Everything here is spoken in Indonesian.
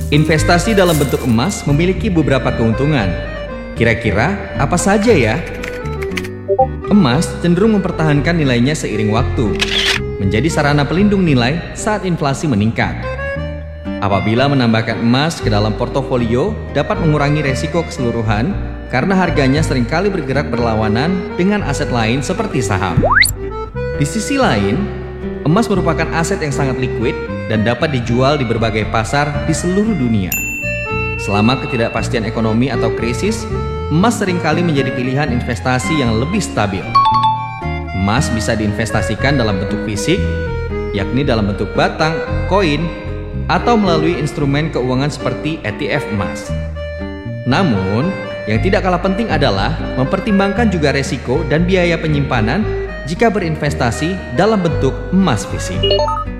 Investasi dalam bentuk emas memiliki beberapa keuntungan. Kira-kira apa saja ya? Emas cenderung mempertahankan nilainya seiring waktu, menjadi sarana pelindung nilai saat inflasi meningkat. Apabila menambahkan emas ke dalam portofolio dapat mengurangi resiko keseluruhan karena harganya seringkali bergerak berlawanan dengan aset lain seperti saham. Di sisi lain, emas merupakan aset yang sangat liquid dan dapat dijual di berbagai pasar di seluruh dunia. Selama ketidakpastian ekonomi atau krisis, emas seringkali menjadi pilihan investasi yang lebih stabil. Emas bisa diinvestasikan dalam bentuk fisik, yakni dalam bentuk batang, koin, atau melalui instrumen keuangan seperti ETF emas. Namun, yang tidak kalah penting adalah mempertimbangkan juga resiko dan biaya penyimpanan jika berinvestasi dalam bentuk emas fisik.